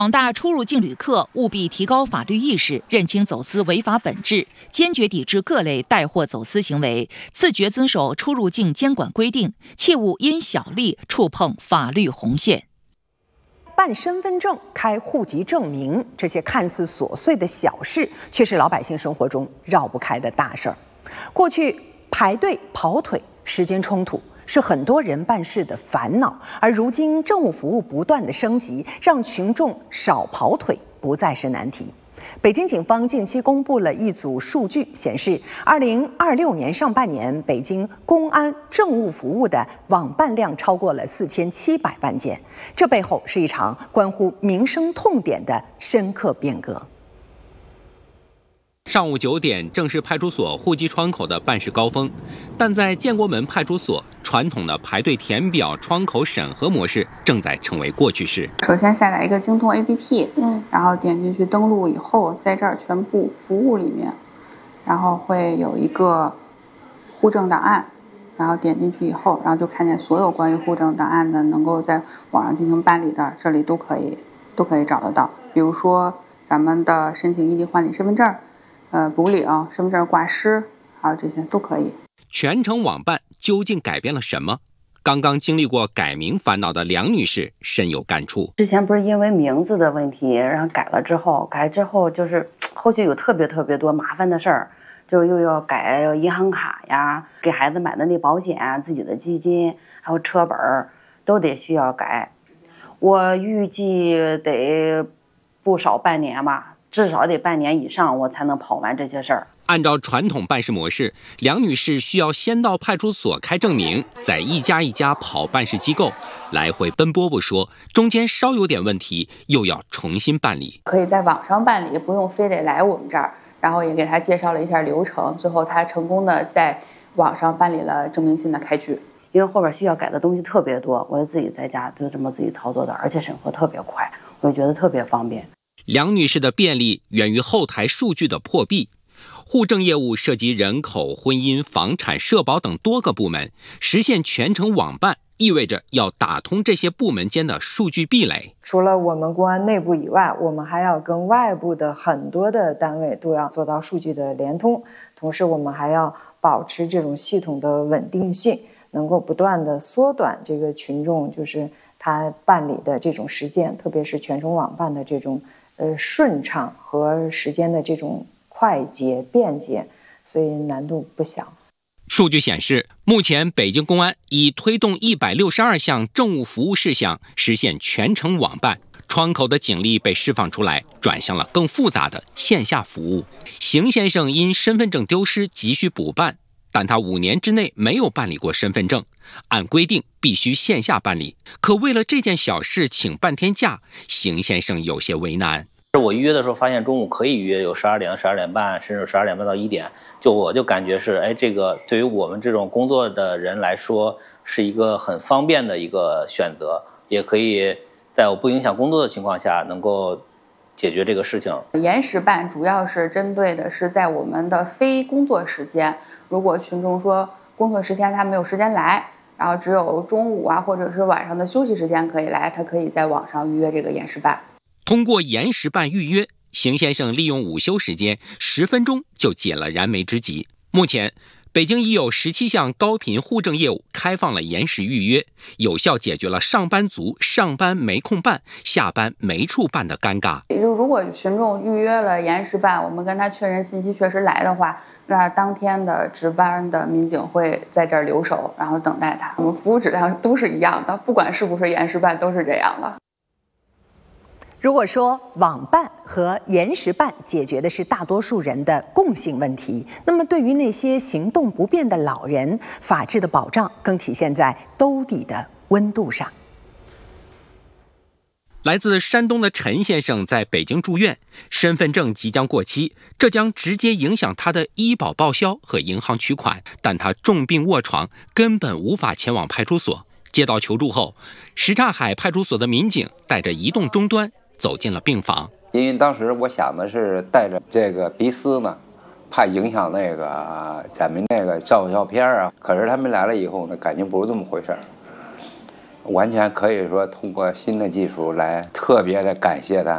广大出入境旅客务必提高法律意识，认清走私违法本质，坚决抵制各类带货走私行为，自觉遵守出入境监管规定，切勿因小利触碰法律红线。 办身份证、开户籍证明，这些看似琐碎的小事，却是老百姓生活中绕不开的大事儿。过去排队跑腿、时间冲突是很多人办事的烦恼，而如今政务服务不断的升级，让群众少跑腿不再是难题。北京警方近期公布了一组数据，显示2026年上半年，北京公安政务服务的网办量超过了4700万件，这背后是一场关乎民生痛点的深刻变革。 上午9点，正是派出所户籍窗口的办事高峰，但在建国门派出所，传统的排队填表、窗口审核模式正在成为过去式。 首先下载一个京通 APP，然后点进去登录以后，在这儿全部服务里面，然后会有一个户政档案，然后点进去以后，然后就看见所有关于户政档案的能够在网上进行办理的，这里都可以找得到。比如说咱们的申请异地换领身份证。补领、身份证挂失，还有这些都可以。 全程网办究竟改变了什么？刚刚经历过改名烦恼的梁女士深有感触。 之前不是因为名字的问题，然后改之后就是后续有特别多麻烦的事儿，就又要改银行卡呀，给孩子买的那保险、自己的基金，还有车本都得需要改。我预计得不少半年吧。至少得半年以上，我才能跑完这些事儿。 按照传统办事模式，梁女士需要先到派出所开证明，再一家一家跑办事机构，来回奔波不说，中间稍有点问题，又要重新办理。 可以在网上办理，不用非得来我们这儿。然后也给她介绍了一下流程，最后她成功的在网上办理了证明信的开具。 因为后边需要改的东西特别多，我就自己在家就这么自己操作的，而且审核特别快，我就觉得特别方便。 梁女士的便利源于后台数据的破壁。户政业务涉及人口、婚姻、房产、社保等多个部门，实现全程网办意味着要打通这些部门间的数据壁垒。 除了我们公安内部以外，我们还要跟外部的很多的单位都要做到数据的联通，同时我们还要保持这种系统的稳定性，能够不断的缩短这个群众就是他办理的这种时间，特别是全程网办的这种顺畅和时间的这种快捷便捷，所以难度不小。 数据显示，目前北京公安已推动162项政务服务事项实现全程网办，窗口的警力被释放出来，转向了更复杂的线下服务。邢先生因身份证丢失急需补办，但他5年之内没有办理过身份证，按规定必须线下办理，可为了这件小事请半天假，邢先生有些为难。 我预约的时候发现中午可以预约，有12点到12点半，甚至12点半到1点，我就感觉是，这个对于我们这种工作的人来说是一个很方便的一个选择，也可以在我不影响工作的情况下能够解决这个事情。 延时办主要是针对的是在我们的非工作时间，如果群众说工作时间他没有时间来，然后只有中午或者是晚上的休息时间可以来，他可以在网上预约这个延时办。 通过延时办预约，邢先生利用午休时间10分钟就解了燃眉之急。目前北京已有17项高频户政业务开放了延时预约，有效解决了上班族上班没空办、下班没处办的尴尬。 如果群众预约了延时办，我们跟他确认信息确实来的话，那当天的值班的民警会在这儿留守，然后等待他。我们服务质量都是一样的，不管是不是延时办都是这样的。 如果说网办和延时办解决的是大多数人的共性问题，那么对于那些行动不便的老人，法治的保障更体现在兜底的温度上。 来自山东的陈先生在北京住院，身份证即将过期，这将直接影响他的医保报销和银行取款，但他重病卧床，根本无法前往派出所。接到求助后，什刹海派出所的民警带着移动终端走进了病房。 因为当时我想的是带着这个鼻丝呢，怕影响那个咱们那个照相片啊。可是他们来了以后呢，感觉不是这么回事，完全可以说通过新的技术来特别的感谢他。